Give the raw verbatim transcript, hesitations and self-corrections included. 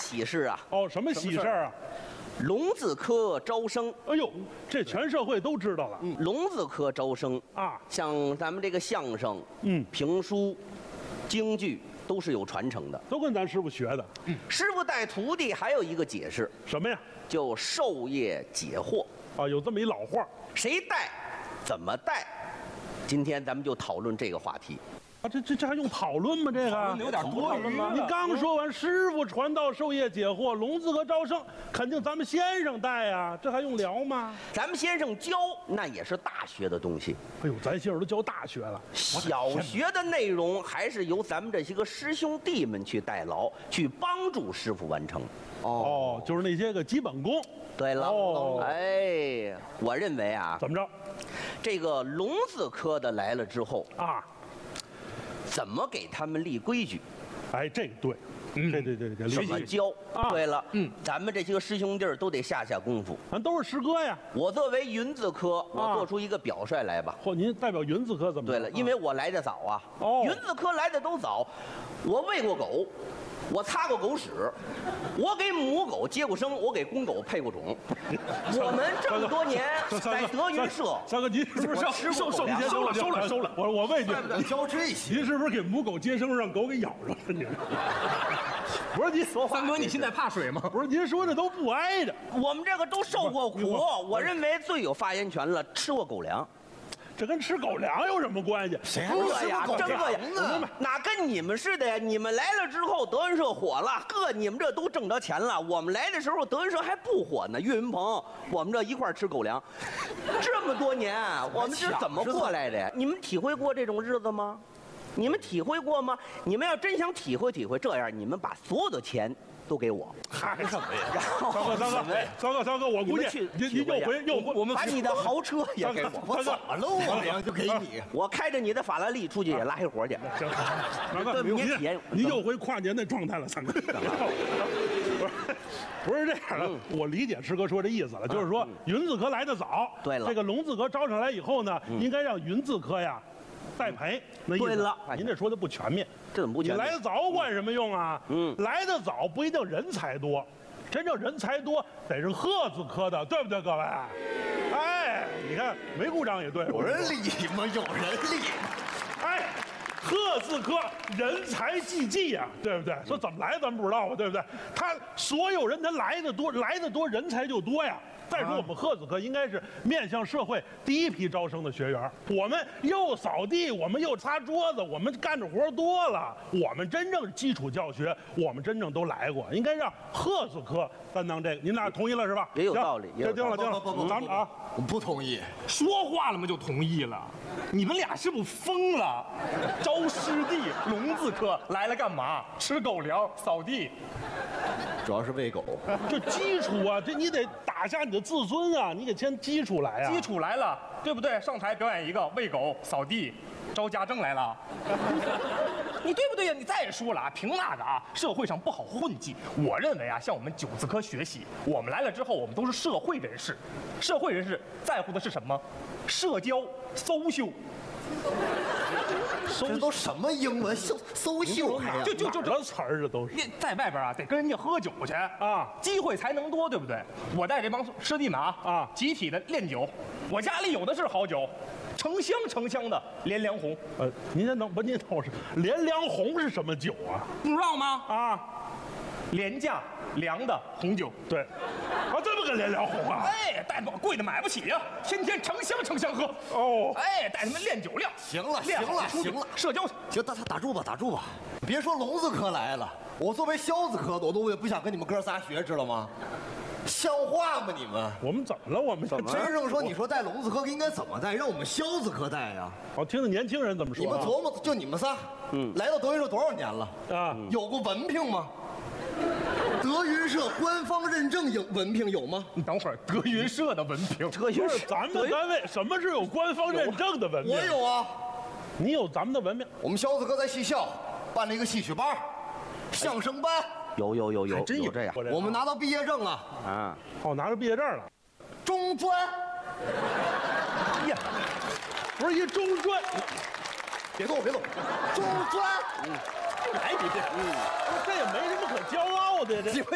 喜事啊！ 哦，什么喜事儿啊？ 龙字科招生。 哎呦，这全社会都知道了。 嗯，龙字科招生啊， 像咱们这个相声、 嗯， 评书、京剧都是有传承的， 都跟咱师傅学的。 嗯，师傅带徒弟还有一个解释， 什么呀？ 就授业解惑。 啊，有这么一老话， 谁带，怎么带？今天咱们就讨论这个话题。 啊，这这这还用讨论吗？这个有点多余了。 你刚说完师傅传道授业解惑，龙字科招生，肯定咱们先生带呀，这还用聊吗？ 咱们先生教那也是大学的东西。 哎呦，咱先生都教大学了， 小学的内容还是由咱们这些个师兄弟们去代劳，去帮助师傅完成。 哦，就是那些个基本功。 对了， 哦， 哎，我认为啊， 怎么着？ 这个龙字科的来了之后啊， 怎么给他们立规矩？ 哎，这个对，嗯，对对对对， 怎么教？ 啊， 对了， 嗯， 咱们这些个师兄弟儿都得下下功夫。 咱都是师哥呀。 我作为云字科，我做出一个表率来吧。 嚯，您代表云字科怎么？ 对了，因为我来的早啊。 哦， 云字科来的都早，我喂过狗。我擦过狗屎，我给母狗接过生，我给公狗配过种。我们这么多年在德云社， 三哥，您是不是吃过狗粮？ 收了，收了，收了。我我问一句， 你教这些， 您是不是给母狗接生，让狗给咬着了？您不是您说话， 三哥，你现在怕水吗？ 不是，您说的都不挨着。 我们这个都受过苦，我认为最有发言权了，吃过狗粮。 这跟吃狗粮有什么关系？ 谁饿呀，真饿呀！哪跟你们似的呀？你们来了之后，德云社火了，哥，你们这都挣着钱了。我们来的时候，德云社还不火呢。岳云鹏，我们这一块吃狗粮，这么多年，我们这怎么过来的呀？你们体会过这种日子吗？你们体会过吗？你们要真想体会体会，这样你们把所有的钱都给我。 嗨，什么呀？ 然后三哥，三哥，三哥，三哥，我估计您您又回又回， 我们把你的豪车也给我。 我怎么了？我呀就给你。 我开着你的法拉利出去也拉黑活去。 行，三哥，您您又回跨年的状态了，三哥。不是，不是这样的，我理解师哥说这意思了，就是说云字科来的早， 对了， 这个龙字科招上来以后呢，应该让云字科呀栽培。那意思。 对了， 您这说的不全面。 这怎么不全面？ 你来的早管什么用啊？嗯，来的早不一定人才多，真正人才多得是鹤字科的，对不对，各位？哎，你看没鼓掌也对， 有人理吗？有人理。 哎，鹤字科人才济济呀，对不对？说怎么来咱们不知道啊，对不对？他所有人他来的多，来的多人才就多呀。再说我们鹤字科应该是面向社会第一批招生的学员，我们又扫地，我们又擦桌子，我们干着活多了，我们真正基础教学，我们真正都来过，应该让鹤字科担当这个。您俩同意了是吧？ 也有道理， 这定了定了，咱们啊， 我不同意。 说话了吗？就同意了？你们俩是不是疯了？招师弟，龙字科来了干嘛？吃狗粮，扫地。 主要是喂狗， 就基础啊，这你得打下你的自尊啊，你得先基础来啊。 基础来了，对不对？上台表演一个喂狗、扫地，招家政来了。你对不对呀？你再说了啊，凭那个啊，社会上不好混迹。我认为啊，向我们九字科学习，我们来了之后，我们都是社会人士。社会人士在乎的是什么？社交、social。 这都什么英文？搜搜秀还呀？ 就就就这词儿，这都是。 你在外边啊，得跟人家喝酒去啊，机会才能多，对不对？我带这帮师弟们啊啊，集体的练酒，我家里有的是好酒，成箱成箱的连良红。 呃，您先等，不，您等会儿是连良红是什么酒啊？ 不知道吗？ 啊， 廉价凉的红酒。 对，啊，这么个连良红啊？ 哎，带不贵的买不起呀，天天成箱成箱喝。 哦， 哎，带他们练酒量。 行了，行练好了，行了， 社交。 行，打打住吧，打住吧。别说龙字科来了，我作为肖字科的，我都不想跟你们哥仨学，知道吗？像话吗你们？ 我们怎么了？我们怎么？ 先生说，你说带龙字科应该怎么带？让我们肖字科带呀。 我听听年轻人怎么说。 你们琢磨，就你们仨，嗯，来到德云社多少年了？ 啊， 有过文凭吗？德云社官方认证有文凭有吗？ 你等会儿，德云社的文凭， 德云社咱们单位什么是有官方认证的文凭？ 我有啊。 你有咱们的文凭？ 我们肖字科在戏校办了一个戏曲班、相声班。 有有有有， 真有这样。 我们拿到毕业证了啊， 哦，拿着毕业证了。 中专。 呀，不是一中专。 别动，别动，中专。 嗯，来你这，嗯，这也没什么可骄傲的，这。